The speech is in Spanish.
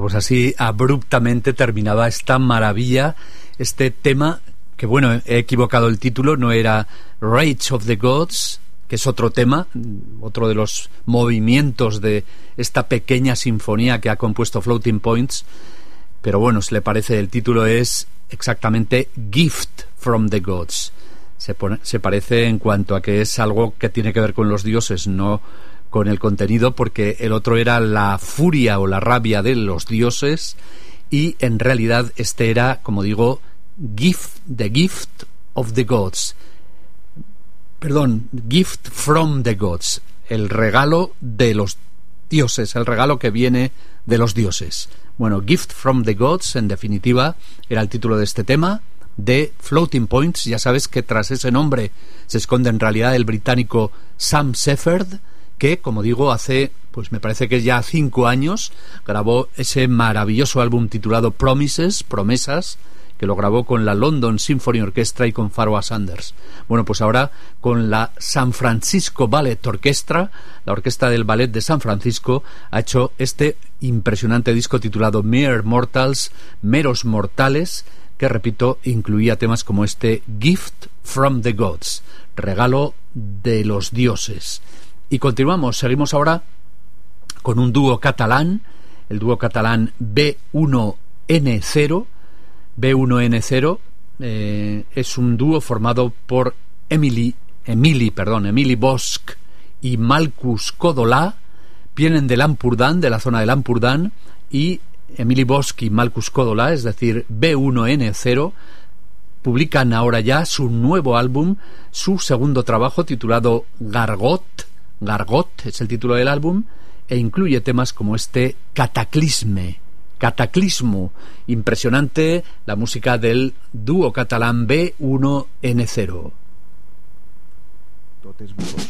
pues así abruptamente terminaba esta maravilla, este tema, que bueno, he equivocado el título, no era Rage of the Gods, que es otro tema, otro de los movimientos de esta pequeña sinfonía que ha compuesto Floating Points, pero bueno, si le parece, el título es exactamente Gift from the Gods. Se parece en cuanto a que es algo que tiene que ver con los dioses, no con el contenido, porque el otro era la furia o la rabia de los dioses, y en realidad este era, como digo, the gift of the gods. Perdón, gift from the gods, el regalo de los dioses, el regalo que viene de los dioses. Bueno, Gift from the Gods, en definitiva, era el título de este tema, de Floating Points. Ya sabes que tras ese nombre se esconde en realidad el británico Sam Shepard, que, como digo, hace, pues me parece que ya 5 años, grabó ese maravilloso álbum titulado Promises, Promesas, que lo grabó con la London Symphony Orchestra y con Pharoah Sanders. Bueno, pues ahora con la San Francisco Ballet Orchestra, la orquesta del ballet de San Francisco, ha hecho este impresionante disco titulado Mere Mortals, Meros Mortales, que, repito, incluía temas como este Gift from the Gods, regalo de los dioses. Y continuamos, seguimos ahora con un dúo catalán, el dúo catalán B1N0. B1N0 es un dúo formado por Emily Bosch y Malkus Codolà. Vienen del Ampurdán, de la zona del Ampurdán, y Emily Bosch y Malkus Codolà, es decir, B1N0, publican ahora ya su nuevo álbum, su segundo trabajo titulado Gargot es el título del álbum, e incluye temas como este Cataclismo, impresionante la música del dúo catalán B1N0. Tot és botó.